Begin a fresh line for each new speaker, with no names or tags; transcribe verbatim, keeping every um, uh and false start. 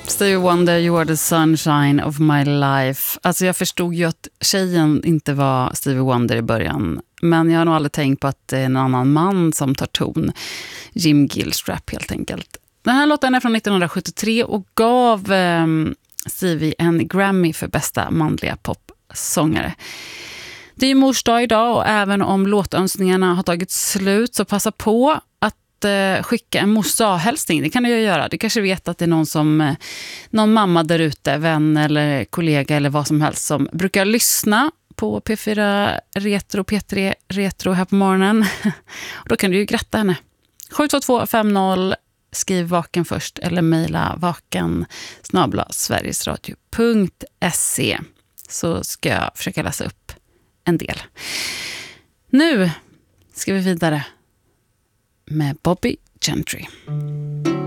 Stevie Wonder, You Are the Sunshine of My Life. Alltså jag förstod ju att tjejen inte var Stevie Wonder i början. Men jag har nog aldrig tänkt på att det är en annan man som tar ton. Jim Gilstrap helt enkelt. Den här låten är från nittonhundrasjuttiotre och gav eh, Stevie en Grammy för bästa manliga popsångare. Det är ju mors dag idag och även om låtönskningarna har tagit slut så passa på att eh, skicka en mors dag-hälsning. Det kan du ju göra. Du kanske vet att det är någon som eh, någon mamma där ute, vän eller kollega eller vad som helst som brukar lyssna på P fyra Retro, P tre Retro här på morgonen. Och då kan du ju gratta henne. sju två två fem noll, skriv vaken först eller mejla vaken snabel-a sverigesradio punkt se så ska jag försöka läsa upp en del. Nu ska vi vidare med Bobbie Gentry.